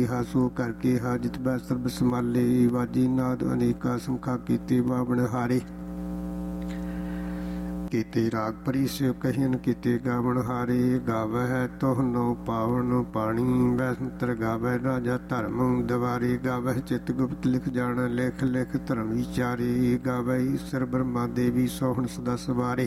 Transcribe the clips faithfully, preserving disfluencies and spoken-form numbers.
ਹਾ ਸੋ ਕਰਕੇ ਹਾ ਜਿਤ ਬੈ ਸਰਬ ਸੰਭਾਲੇ। ਵਾਜੀ ਨਾਦ ਅਨੇਕਾ ਸੰਖਾ ਕੀਤੇ ਬਾਵਣ ਹਾਰੇ। ਕੀਤੇ ਰਾਗ ਭਰੀ ਸਿਉ ਕਹਿਨ ਕੀਤੇ ਗਾਵਣ ਹਾਰੇ। ਗਾਵਹਿ ਤੋਹਨੋ ਪਾਵਨ ਪਾਣੀ ਬੈਸੰਤਰ ਗਾਵਹਿ ਰਾਜਾ ਧਰਮ ਦਵਾਰੇ। ਗਾਵਹਿ ਚਿਤ ਗੁਪਤ ਲਿਖ ਜਾਣ ਲਿਖ ਲਿਖ ਧਰਮ ਵਿਚਾਰੇ। ਗਾਵਹਿ ਈਸਰ ਬ੍ਰਹਮਾ ਦੇਵੀ ਸੋਹਣ ਸਦਾ ਸਵਾਰੇ।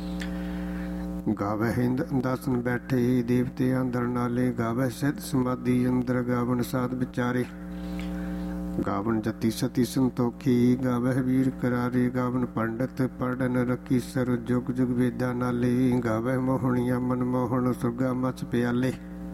ਗਾਵਹਿ ਹਿੰਦ ਅੰਦਾਸਨ ਬੈਠੇ ਦੇਵਤੇ ਅੰਦਰ ਨਾਲੇ। ਗਾਵਹਿ ਸਿਧ ਸਮਾਧੀ ਅੰਦਰ ਗਾਵਣ ਸਾਧ ਵਿਚਾਰੇ। ਗਾਵਣ ਜਤੀ ਸਤੀ ਸੰਤੋਖੀ ਗਾਵਹਿ ਵੀਰ ਕਰਾਰੇ। ਗਾਵਣ ਪੰਡਤ ਪੜਨ ਰਖੀ ਸਰ ਜੁਗ ਜੁਗ ਵੇਦਾ ਨਾਲੇ। ਗਾਵਹਿ ਮੋਹਣੀਆ ਮਨ ਮੋਹਣ ਸੁਰਗਾ ਮਛ ਪਿਆਲੇ।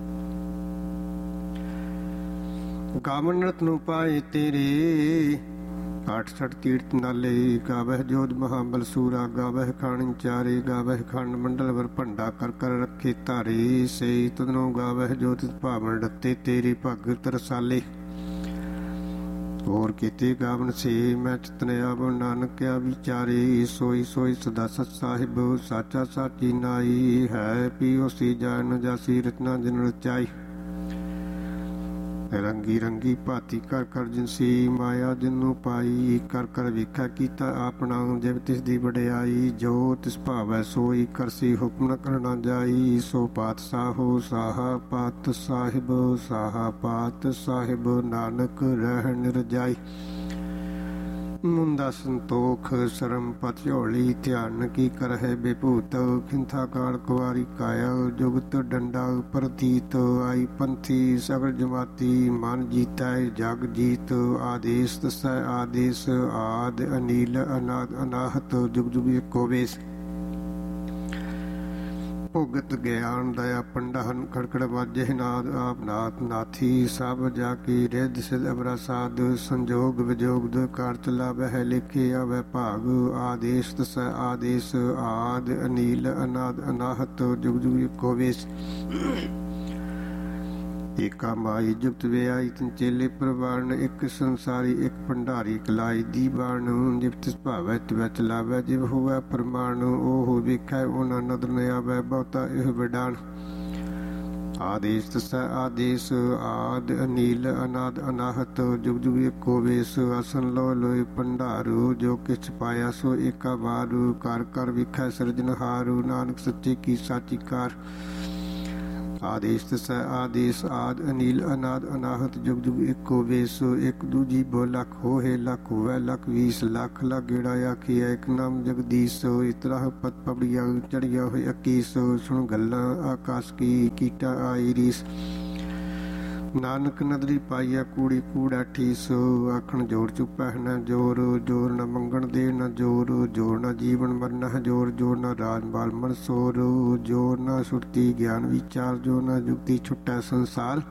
ਗਾਵਣ ਰਤਨੁ ਪਾਏ ਤੇਰੇ ਆਠ ਸਠ ਤੀਰਥ ਨਾਲੇ। ਗਾਵਹਿ ਜੋਧ ਮਹਾਬਲ ਸੂਰਾ ਗਾਵਹਿ ਖਾਣ ਚਾਰੇ। ਗਾਵਹਿ ਖੰਡ ਮੰਡਲ ਵਰ ਭੰਡਾ ਕਰ ਕਰ ਰੱਖੇ ਧਾਰੇ। ਸੇ ਤੁਧਨੋ ਗਾਵਹਿ ਜੋਤਿ ਭਾਵਨ ਡੱਤੇ ਤੇਰੇ ਭਗਤ ਰਸਾਲੇ। ਹੋਰ ਕੀਤੇ ਗਾਵਨ ਸੇ ਮੈਂ ਚਿਤਨਿਆ ਬੋ ਨਾਨਕਿਆ ਵਿਚਾਰੇ। ਸੋਈ ਸੋਈ ਸਦਾ ਸਤ ਸਾਹਿਬ ਸਾਚਾ ਸਾਚੀ ਨਾਈ। ਹੈ ਪੀਓ ਸੀ ਜਾਨ ਜਾਸੀ ਰਚਨਾ ਜਿਨ ਰਚਾਈ। ਰੰਗੀ ਰੰਗੀ ਭਾਤੀ ਕਰ ਕਰ ਜਿਨਸੀ ਮਾਇਆ ਜਿਨੂੰ ਪਾਈ। ਕਰ ਕਰ ਵੇਖਿਆ ਕੀਤਾ ਆਪਣਾ ਜਿਵ ਤਿਸ ਦੀ ਵਡਿਆਈ। ਜੋ ਤਿਸ ਭਾਵੈ ਸੋਈ ਕਰਸੀ ਹੁਕਮ ਨ ਕਰਨਾ ਜਾਈ। ਸੋ ਪਾਤਸ਼ਾਹੋ ਸਾਹਾ ਪਾਤ ਸਾਹਿਬ ਸਾਹਾ ਪਾਤ ਸਾਹਿਬ ਨਾਨਕ ਰਹਿ ਨਿਰਜਾਈ। ਮੁੰਦਾ ਸੰਤੋਖ ਸਰਮ ਪਤ ਝੋਲੀ ਧਿਆਨ ਕੀ ਕਰਹਿ ਬੇਭੂਤ। ਖਿੰਥਾ ਕਾਲ ਕੁਵਾਰੀ ਕਾਇਆ ਜੁਗਤ ਡੰਡਾ ਪ੍ਰਤੀਤ। ਆਈ ਪੰਥੀ ਸਗਲ ਜਮਾਤੀ ਮਨ ਜੀਤੈ ਜਗ ਜੀਤ। ਆਦੇਸ਼ ਦਸੈ ਆਦੇਸ਼ ਆਦ ਅਨੀਲ ਅਨਾਦ ਅਨਾਹਤ ਜੁਗ ਜੁਗ ਏਕੋ ਵੇਸ। ਭੁਗਤ ਗਿਆਨ ਦਇਆ ਪੰਡਹਨ ਖੜਕੜ ਵਾਜੇ ਨਾਦ ਆਪ ਨਾਥ ਨਾਥੀ। ਸਭ ਜਾ ਕੀ ਰਿੱਧ ਸਿਧ ਅਵਰਾ ਸਾਧ ਸੰਜੋਗ ਵਿਜੋਗ ਦ ਕਾਰਤ ਲਾਵਹਿ ਲਿਖੇ ਆਵੈ ਭਾਗ। ਆਦੇਸ਼ ਦਸੈ ਆਦੇਸ਼ ਆਦ ਅਨੀਲ ਅਨਾਦ ਅਨਾਹਤ ਜੁਗ ਜੁਗ ਏਕੋ ਵੇਸ। ਏਕਾ ਮਾਈ ਜੁਗਤ ਵਿਆਈ ਤਿਨ ਚੇਲੇ ਪ੍ਰਵਾਨ। ਇੱਕ ਸੰਸਾਰੀ ਇੱਕ ਭੰਡਾਰੀ ਕਲਾਈ ਦੀ ਬਾਣ। ਜਿਵ ਤਿਸ ਭਾਵੈ ਤਿਵੈ ਚਲਾਵੈ ਜਿਵ ਹੋਵੈ ਪ੍ਰਮਾਣ। ਉਹ ਵੇਖੈ ਉਹਨਾਂ ਨਦਰ ਨ ਆਵੈ ਬਹੁਤਾ ਇਹ ਵਿਡਾਣ। ਆਦੇਸ਼ ਦਸੈ ਆਦੇਸ਼ ਆਦ ਅਨੀਲ ਅਨਾਦ ਅਨਾਹਤ ਜੁਗ ਜੁਗ ਏਕੋ ਵੇਸ। ਆਸਨ ਲੋ ਲੋਇ ਭੰਡਾਰੂ ਜੋ ਕਿਛ ਪਾਇਆ ਸੋ ਏਕਾ ਵਾਰੂ। ਕਰ ਕਰ ਵੇਖੈ ਸਿਰਜਨਹਾਰੂ ਨਾਨਕ ਸੱਚੇ ਕੀ ਸਾਚੀ ਕਾਰ। ਆਦੇਸ਼ ਦਸੈ ਆਦੇਸ਼ ਆਦ ਅਨੀਲ ਅਨਾਦ ਅਨਾਹਤ ਜੁਗ ਜੁਗ ਏਕੋ ਵੇਸ। ਇੱਕ ਦੂਜੀ ਬੋ ਲੱਖ ਹੋਏ ਲੱਖ ਹੋਵੈ ਲੱਖ ਵੀਸ। ਲੱਖ ਲੱਖ ਗੇੜਾ ਆਖੀਐ ਇੱਕ ਨਾਮ ਜਗਦੀਸ਼। ਇਤਰਾ ਪਤ ਪਬੜੀਆ ਚੜੀਆ ਹੋਏ ਇੱਕੀਸ। ਸੁਣ ਗੱਲਾਂ ਆਕਾਸ਼ ਕੀ ਕੀਟਾ ਆਈ ਰੀਸ। ਨਾਨਕ ਨਦਰੀ ਪਾਈਆ ਕੂੜੀ ਕੂੜਾ ਠੀਸ। ਆਖਣ ਜੋਰ ਚੁੱਪੈ ਨ ਜੋਰ ਜੋਰ ਨ ਮੰਗਣ ਦੇ ਨ ਜੋਰ। ਜੋਰ ਨ ਜੀਵਨ ਮਰਨ ਜੋਰ ਜੋਰ ਨ ਰਾਜ ਬਾਲ ਮਨ ਸੋਰ। ਜੋਰ ਨ ਸੁਰਤੀ ਗਿਆਨ ਵਿਚਾਰ ਜੋ ਨ ਜੁਗਤੀ ਛੁਟੈ ਸੰਸਾਰ।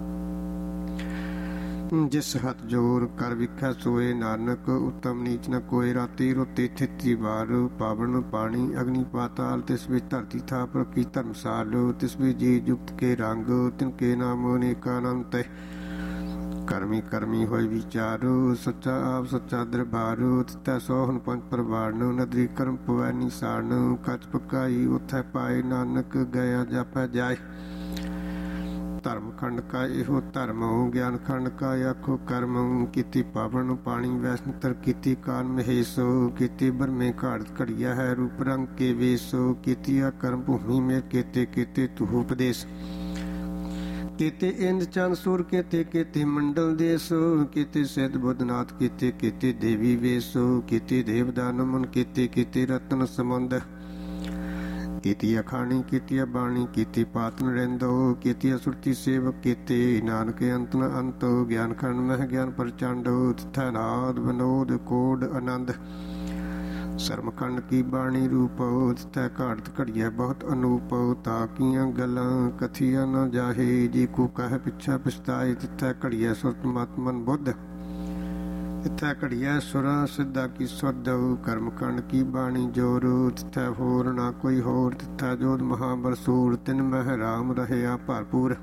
ਜਿਸ ਹੱਥ ਜੋਰ ਕਰ ਵਿਖੈ ਸੋਏ ਨਾਨਕ। ਉਤਮ ਨੀਚ ਨ ਕੋਇ ਰਾਤੀ ਰੋਤੀ ਥਿਤੀ ਵਾਰ। ਪਾਵਨ ਪਾਣੀ ਅਗਨੀ ਪਾਤਾਲ ਤਿਸ ਵਿੱਚ ਧਰਤੀ ਥਾਪ ਰੱਖੀ ਧਰਮਸਾਲ। ਤਿਸ ਵਿੱਚ ਜੀ ਜੁਗਤ ਕੇ ਰੰਗ ਤਿਨ ਕੇ ਨਾਮ ਅਨੇਕਾ ਅਨੰਤ। ਕਰਮੀ ਕਰਮੀ ਹੋਇ ਵਿਚਾਰੋ ਸੱਚਾ ਆਪ ਸੱਚਾ ਦਰਬਾਰ। ਤਿਤੈ ਸੋਹਣ ਪੰਜ ਪਰਵਾਨ ਨਦਰੀ ਕਰਮ ਪਵੈ ਨਿਸਾਨ। ਕੱਚ ਪਕਾਈ ਉਥੈ ਪਾਏ ਨਾਨਕ ਗਿਆ ਜਾਪੈ ਜਾਏ। ਧਰਮ ਖੰਡ ਕਾ ਇਹੋ ਧਰਮ ਗਿਆਨ ਖੰਡ ਕਾ ਆਖੋ ਕਰਮ। ਕੀਤੀ ਪਾਵਨ ਪਾਣੀ ਵੈਸੰਤਰ ਕੀਤੀ ਕਾਨ ਮਹੇਸ਼। ਕੀਤੀ ਬਰਮੇ ਘਾੜਤ ਘੜੀਆ ਹੈ ਰੂਪ ਰੰਗ ਕੇ ਵੇਸ। ਕੀਤੀ ਆ ਕਰਮ ਭੂਮੀ ਮੇ ਕੀਤੇ ਕੀਤੇ ਤੂ ਉਪਦੇਸ਼। ਕੀਤੇ ਇੰਦ ਚੰਦ ਸੂਰ ਕੀਤੇ ਕੀਤੇ ਮੰਡਲ ਦੇਸ। ਕੀਤੇ ਸਿੱਧ ਬੁੱਧਨਾਥ ਕੀਤੇ ਕੀਤੇ ਦੇਵੀ ਵੇਸ। ਕੀਤੇ ਦੇਵ ਦਾਨ ਮਨ ਕੀਤੇ ਕੀਤੇ ਰਤਨ ਸਮੁੰਦ। ਕੀਤੀ ਅਖਾਣੀ ਕੀਤੀ ਬਾਣੀ ਕੀਤੀ ਪਾਤਨ ਰਹਿੰਦੋ। ਕੀਤੀ ਸੁਰਤੀ ਸੇਵਕ ਕੀਤੇ ਨਾਨਕ ਅੰਤ ਨ ਅੰਤ। ਗਿਆਨ ਖੰਡ ਮਹਿ ਗਿਆਨ ਪ੍ਰਚੰਡ। ਤਿਥੈ ਨਾਦ ਵਿਨੋਦ ਕੋਡ ਆਨੰਦ। ਸਰਮ ਖੰਡ ਕੀ ਬਾਣੀ ਰੂਪ। ਤਿਥੈ ਘਾੜਤ ਘੜੀਐ ਬਹੁਤ ਅਨੂਪ। ਤਾਕੀਆਂ ਗੱਲਾਂ ਕਥੀਆਂ ਨ ਜਾਹੇ। ਜੀ ਕੋ ਕਹਿ ਪਿਛਾ ਪਛਤਾਏ। ਤਿਥੈ ਘੜੀਐ ਸੁਰਤ ਮਤ ਮਨ ਬੁੱਧ। ਤਿਥੈ ਘੜੀਐ ਸੁਰਾਂ ਸਿੱਧਾ ਕੀ ਸੁਧ। ਕਰਮ ਖੰਡ ਕੀ ਬਾਣੀ ਜੋਰ। ਤਿਥੈ ਹੋਰ ਨਾ ਕੋਈ ਹੋਰ। ਤਿਥੈ ਜੋਧ ਮਹਾਬਲ ਸੂਰ। ਤਿਨ ਮਹਿ ਰਾਮ ਰਹਿਆ ਭਰਪੂਰ।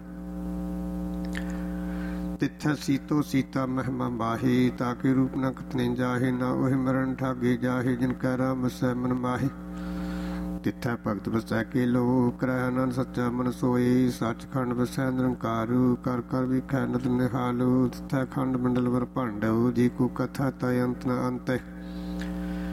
ਤਿਥੈ ਸੀਤੋ ਸੀਤਾ ਮਹਿਮਾ ਬਾਹੇ। ਤਾਕੇ ਰੂਪ ਨ ਕਥਨੇ ਜਾਹੇ। ਨਾ ਉਹ ਮਰਨ ਠਾਗੇ ਜਾਹੇ। ਜਿਨ ਕੈ ਰਾਮ ਵਸੈ ਮਨ ਮਾਹੇ। ਤਿੱਥੈ ਭਗਤ ਵਸੈ ਕੇ ਲੋ ਕਰੈ ਆਨੰਦ ਸੱਚਾ ਮਨ ਸੋਈ ਸੱਚਖੰਡ ਵਸੈ ਨਿਰੰਕਾਰੂ ਕਰ ਕਰ ਵਿਖੈ ਨਦ ਨਿਹਾਲੂ ਤਿੱਥੈ ਖੰਡ ਮੰਡਲ ਵਰ ਭੰਡਉ ਜੀ ਕੋ ਕਥਾ ਤੈ ਅੰਤ ਨ ਅੰਤੈ